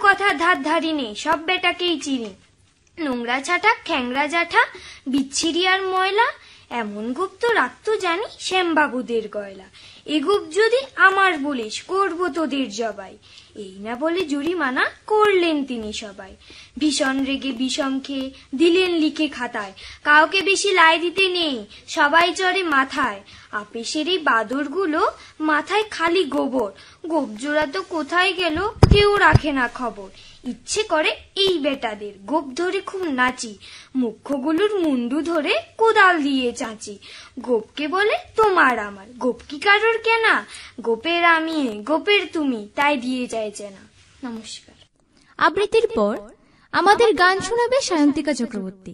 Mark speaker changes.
Speaker 1: কথা ধার ধারি নেই, সব বেটাকেই চিনি। নোংরা ছাটা, খ্যাংরা জ্যাঠা, বিচ্ছিরি আর ময়লা, এমন গোপ তো রাখতো জানি শ্যামবাবুদের গয়লা। এ গোপ যদি আমার বলিস, করবো তোদের জবাই। এই না বলে জরিমানা করলেন তিনি সবাই। ভীষণ রেগে বিষম খেয়ে দিলেন লিখে খাতায়, কাউকে বেশি লাই দিতে নেই, সবাই চড়ে মাথায়। আপিসের এই বাদরগুলো মাথায় খালি গোবর, গোপজোড়া তো কোথায় গেল কেউ রাখে না খবর। ইচ্ছে করে এই বেটাদের গোপ ধরে খুব নাচি, মুখ্যগুলোর মুন্ডু ধরে কোদাল দিয়ে চাঁচি। গোপকে বলে তোমার আমার, গোপ কি কারোর কেনা, গোপের আমি গোপের তুমি, তাই দিয়ে যায় চেনা। নমস্কার।
Speaker 2: আবৃত্তির পর আমাদের গান শোনাবে সায়ন্তিকা চক্রবর্তী।